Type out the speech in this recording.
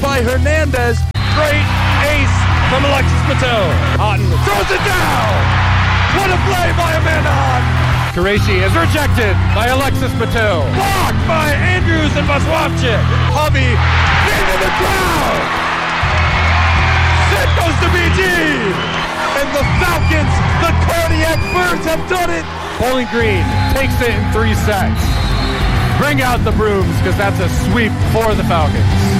by Hernandez. Great ace from Alexis Mateo. Otten throws it down. What a play by Amanda Otten. Qureshi is rejected by Alexis Mateo. Blocked by Andrews and Masławczyk. Hovey into the crowd. Set goes to BG. And the Falcons, the Cardiac Birds have done it. Bowling Green takes it in 3 sets. Bring out the brooms because that's a sweep for the Falcons.